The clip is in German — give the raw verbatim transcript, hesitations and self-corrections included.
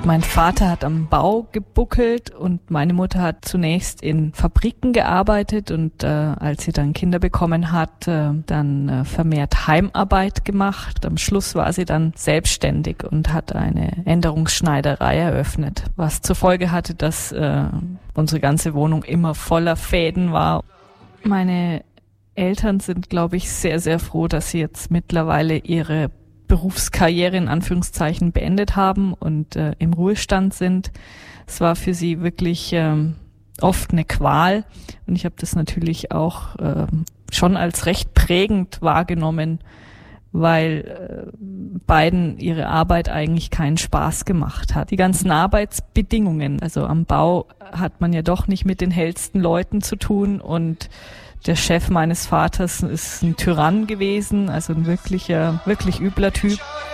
Mein Vater hat am Bau gebuckelt und meine Mutter hat zunächst in Fabriken gearbeitet und äh, als sie dann Kinder bekommen hat, äh, dann äh, vermehrt Heimarbeit gemacht. Am Schluss war sie dann selbstständig und hat eine Änderungsschneiderei eröffnet, was zur Folge hatte, dass äh, unsere ganze Wohnung immer voller Fäden war. Meine Eltern sind, glaube ich, sehr, sehr froh, dass sie jetzt mittlerweile ihre Berufskarriere in Anführungszeichen beendet haben und äh, im Ruhestand sind. Es war für sie wirklich ähm, oft eine Qual und ich habe das natürlich auch äh, schon als recht prägend wahrgenommen, weil äh, beiden ihre Arbeit eigentlich keinen Spaß gemacht hat. Die ganzen Arbeitsbedingungen, also am Bau hat man ja doch nicht mit den hellsten Leuten zu tun und der Chef meines Vaters ist ein Tyrann gewesen, also ein wirklicher, wirklich übler Typ.